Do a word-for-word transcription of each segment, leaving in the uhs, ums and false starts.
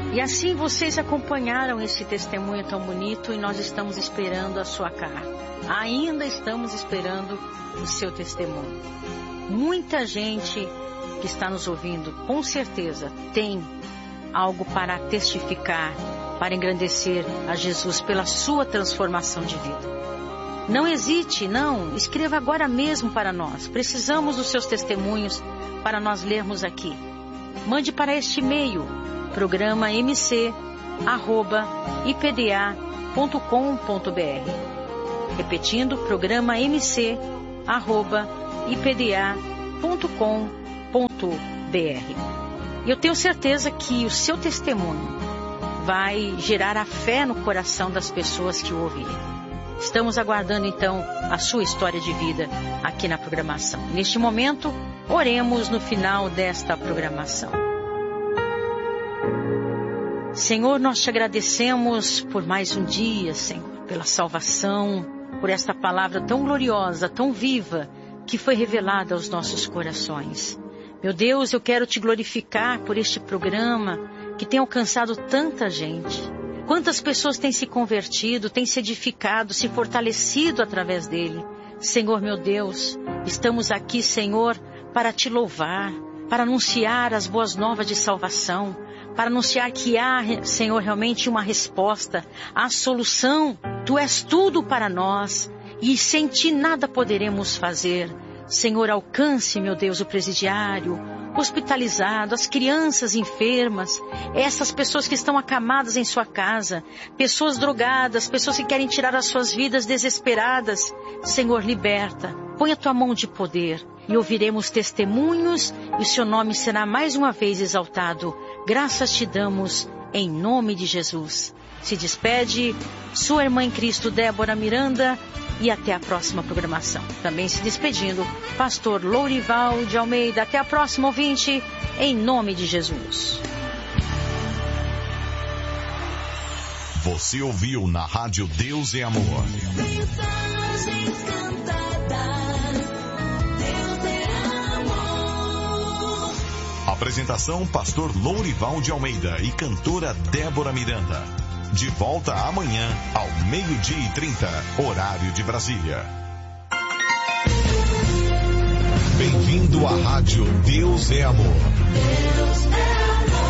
E assim vocês acompanharam esse testemunho tão bonito e nós estamos esperando a sua carta. Ainda estamos esperando o seu testemunho. Muita gente que está nos ouvindo, com certeza, tem algo para testificar, para engrandecer a Jesus pela sua transformação de vida. Não hesite, não, escreva agora mesmo para nós. Precisamos dos seus testemunhos para nós lermos aqui. Mande para este e-mail, programa m c arroba i p d a ponto com ponto b r. Repetindo, programa m c arroba i p d a ponto com ponto b r. E eu tenho certeza que o seu testemunho vai gerar a fé no coração das pessoas que o ouvirem. Estamos aguardando então a sua história de vida aqui na programação. Neste momento, oremos no final desta programação. Senhor, nós te agradecemos por mais um dia, Senhor, pela salvação, por esta palavra tão gloriosa, tão viva, que foi revelada aos nossos corações. Meu Deus, eu quero te glorificar por este programa que tem alcançado tanta gente. Quantas pessoas têm se convertido, têm se edificado, se fortalecido através dele. Senhor, meu Deus, estamos aqui, Senhor, para te louvar, para anunciar as boas novas de salvação, para anunciar que há, Senhor, realmente uma resposta, há solução. Tu és tudo para nós e sem ti nada poderemos fazer. Senhor, alcance, meu Deus, o presidiário, hospitalizado, as crianças enfermas, essas pessoas que estão acamadas em sua casa, pessoas drogadas, pessoas que querem tirar as suas vidas desesperadas. Senhor, liberta, põe a tua mão de poder e ouviremos testemunhos e o seu nome será mais uma vez exaltado. Graças te damos em nome de Jesus. Se despede sua irmã em Cristo, Débora Miranda, e até a próxima programação. Também se despedindo, pastor Lourival de Almeida. Até a próxima, ouvinte, em nome de Jesus. Você ouviu na Rádio Deus é Amor. Mensagens cantadas, Deus é amor. Apresentação, pastor Lourival de Almeida e cantora Débora Miranda. De volta amanhã, ao meio-dia e trinta, horário de Brasília. Bem-vindo à Rádio Deus é Amor. Deus é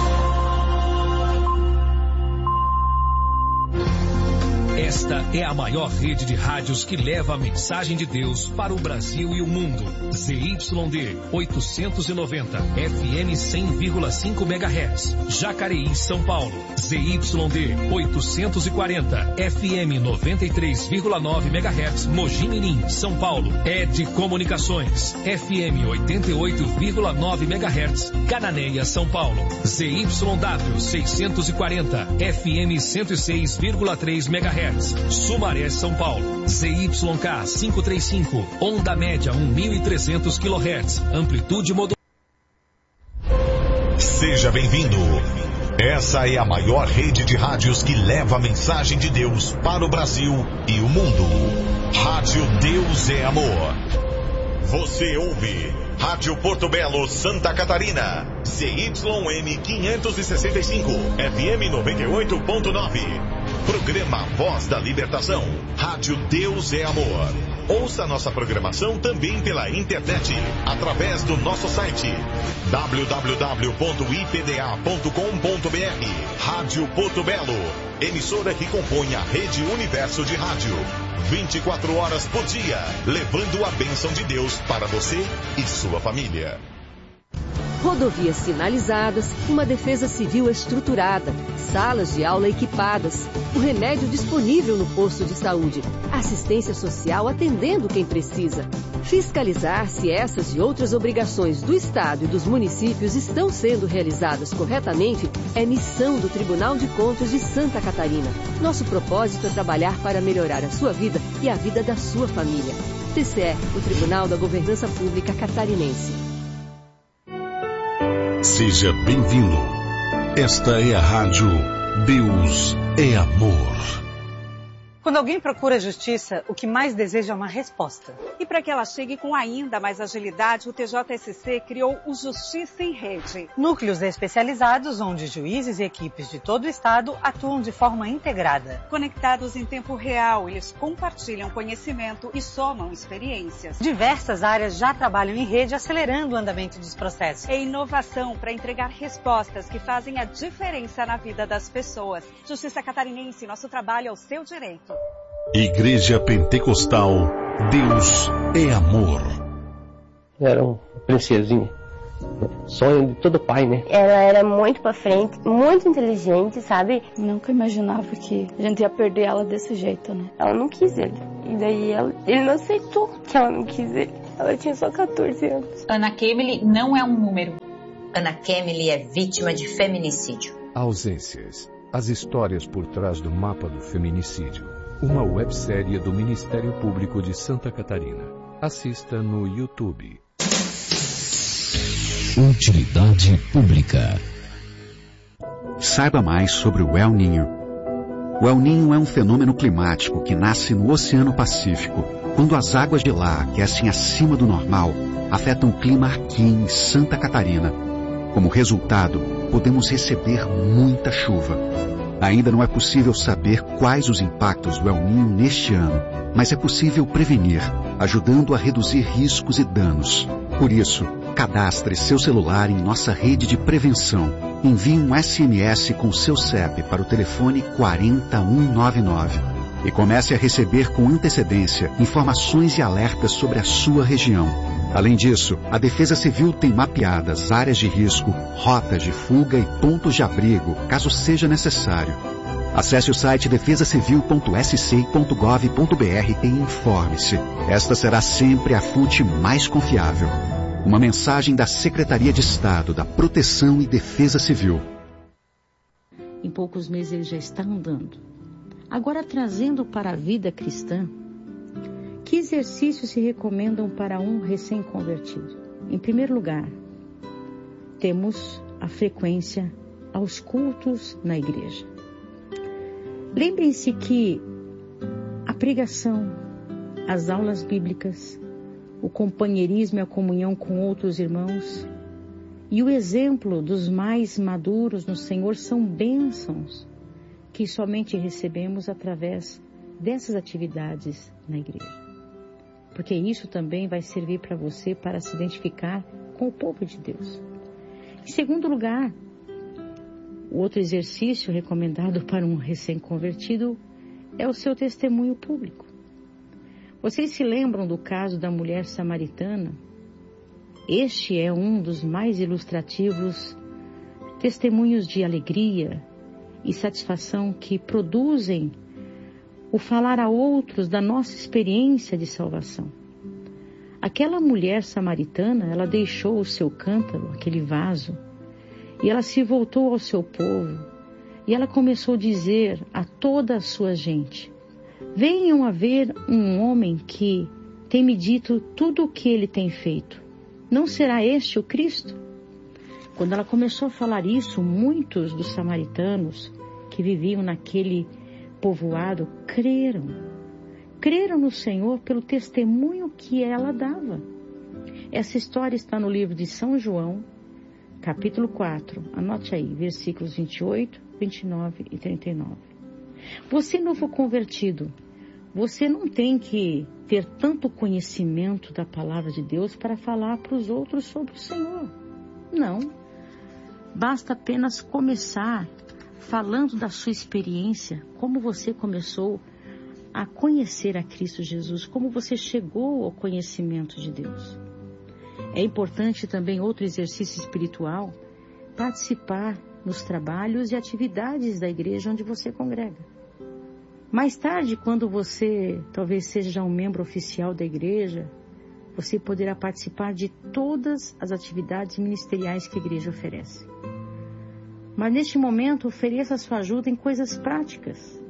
Esta é a maior rede de rádios que leva a mensagem de Deus para o Brasil e o mundo. Z Y D oitocentos e noventa, F M cem vírgula cinco megahertz, Jacareí, São Paulo. Z Y D oitocentos e quarenta, F M noventa e três vírgula nove megahertz, Mogi Mirim, São Paulo. E D Comunicações, F M oitenta e oito vírgula nove megahertz, Cananéia, São Paulo. Z Y W seiscentos e quarenta, F M cento e seis vírgula três megahertz, Sumaré, São Paulo. Z Y K quinhentos e trinta e cinco, onda média mil e trezentos quilohertz, amplitude modulada. Seja bem-vindo. Essa é a maior rede de rádios que leva a mensagem de Deus para o Brasil e o mundo. Rádio Deus é Amor. Você ouve Rádio Porto Belo, Santa Catarina. Z Y M quinhentos e sessenta e cinco, F M noventa e oito ponto nove. Programa Voz da Libertação. Rádio Deus é Amor. Ouça nossa programação também pela internet, através do nosso site w w w ponto i p d a ponto com ponto b r. Rádio Porto Belo, emissora que compõe a Rede Universo de Rádio. vinte e quatro horas por dia, levando a bênção de Deus para você e sua família. Rodovias sinalizadas, uma defesa civil estruturada, salas de aula equipadas, o remédio disponível no posto de saúde, assistência social atendendo quem precisa. Fiscalizar se essas e outras obrigações do Estado e dos municípios estão sendo realizadas corretamente é missão do Tribunal de Contas de Santa Catarina. Nosso propósito é trabalhar para melhorar a sua vida e a vida da sua família. T C E, o Tribunal da Governança Pública Catarinense. Seja bem-vindo. Esta é a Rádio Deus é Amor. Quando alguém procura justiça, o que mais deseja é uma resposta. E para que ela chegue com ainda mais agilidade, o T J S C criou o Justiça em Rede. Núcleos especializados onde juízes e equipes de todo o estado atuam de forma integrada. Conectados em tempo real, eles compartilham conhecimento e somam experiências. Diversas áreas já trabalham em rede, acelerando o andamento dos processos. É inovação para entregar respostas que fazem a diferença na vida das pessoas. Justiça Catarinense, nosso trabalho é o seu direito. Igreja Pentecostal, Deus é amor. Era uma princesinha, sonho de todo pai, né? Ela era muito pra frente, muito inteligente, sabe? Nunca imaginava que a gente ia perder ela desse jeito, né? Ela não quis ele. E daí ela, ele não aceitou que ela não quis ele. Ela tinha só catorze anos. Ana Kemily não é um número. Ana Kemily é vítima de feminicídio. Ausências. As histórias por trás do mapa do feminicídio. Uma websérie do Ministério Público de Santa Catarina. Assista no YouTube. Utilidade pública. Saiba mais sobre o El Niño. O El Niño é um fenômeno climático que nasce no Oceano Pacífico, quando as águas de lá aquecem acima do normal, afetam o clima aqui em Santa Catarina. Como resultado, podemos receber muita chuva. Ainda não é possível saber quais os impactos do El Niño neste ano, mas é possível prevenir, ajudando a reduzir riscos e danos. Por isso, cadastre seu celular em nossa rede de prevenção. Envie um S M S com seu C E P para o telefone quatro zero um nove nove e comece a receber com antecedência informações e alertas sobre a sua região. Além disso, a Defesa Civil tem mapeadas áreas de risco, rotas de fuga e pontos de abrigo, caso seja necessário. Acesse o site defesa civil ponto s c ponto gov ponto b r e informe-se. Esta será sempre a fonte mais confiável. Uma mensagem da Secretaria de Estado da Proteção e Defesa Civil. Em poucos meses ele já está andando. Agora, trazendo para a vida cristã, que exercícios se recomendam para um recém-convertido? Em primeiro lugar, temos a frequência aos cultos na igreja. Lembrem-se que a pregação, as aulas bíblicas, o companheirismo e a comunhão com outros irmãos e o exemplo dos mais maduros no Senhor são bênçãos que somente recebemos através dessas atividades na igreja. Porque isso também vai servir para você para se identificar com o povo de Deus. Em segundo lugar, o outro exercício recomendado para um recém-convertido é o seu testemunho público. Vocês se lembram do caso da mulher samaritana? Este é um dos mais ilustrativos testemunhos de alegria e satisfação que produzem o falar a outros da nossa experiência de salvação. Aquela mulher samaritana, ela deixou o seu cântaro, aquele vaso, e ela se voltou ao seu povo, e ela começou a dizer a toda a sua gente: venham a ver um homem que tem me dito tudo o que ele tem feito. Não será este o Cristo? Quando ela começou a falar isso, muitos dos samaritanos que viviam naquele povoado creram. Creram no Senhor pelo testemunho que ela dava. Essa história está no livro de São João, capítulo quatro. Anote aí, versículos vinte e oito, vinte e nove e trinta e nove. Você, novo convertido, você não tem que ter tanto conhecimento da palavra de Deus para falar para os outros sobre o Senhor. Não. Basta apenas começar falando da sua experiência, como você começou a conhecer a Cristo Jesus, como você chegou ao conhecimento de Deus. É importante também outro exercício espiritual, participar nos trabalhos e atividades da igreja onde você congrega. Mais tarde, quando você talvez seja um membro oficial da igreja, você poderá participar de todas as atividades ministeriais que a igreja oferece. Mas neste momento, ofereça sua ajuda em coisas práticas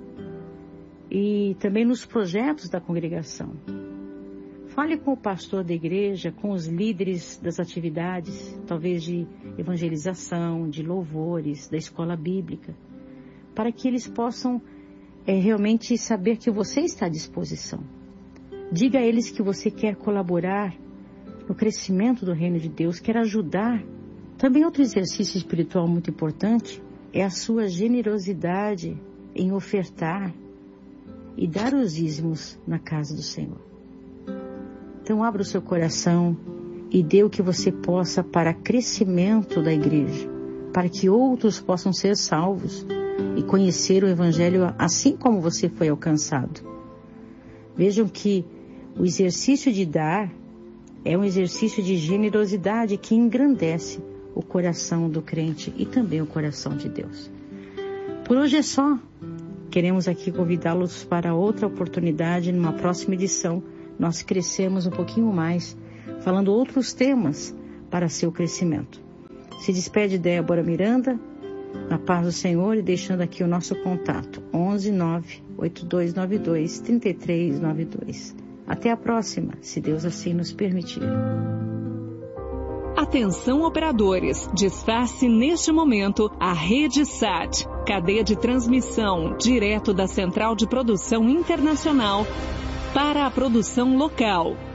e também nos projetos da congregação. Fale com o pastor da igreja, com os líderes das atividades, talvez de evangelização, de louvores, da escola bíblica, para que eles possam é realmente saber que você está à disposição. Diga a eles que você quer colaborar no crescimento do reino de Deus, quer ajudar. Também outro exercício espiritual muito importante é a sua generosidade em ofertar e dar os dízimos na casa do Senhor. Então abra o seu coração e dê o que você possa para crescimento da igreja, para que outros possam ser salvos e conhecer o Evangelho assim como você foi alcançado. Vejam que o exercício de dar é um exercício de generosidade que engrandece o coração do crente e também o coração de Deus. Por hoje é só. Queremos aqui convidá-los para outra oportunidade numa próxima edição. Nós crescemos um pouquinho mais, falando outros temas para seu crescimento. Se despede Débora Miranda, na paz do Senhor, e deixando aqui o nosso contato, onze nove oito dois nove dois três três nove dois. Até a próxima, se Deus assim nos permitir. Atenção operadores, desface neste momento a Rede Sat, cadeia de transmissão direto da Central de Produção Internacional para a produção local.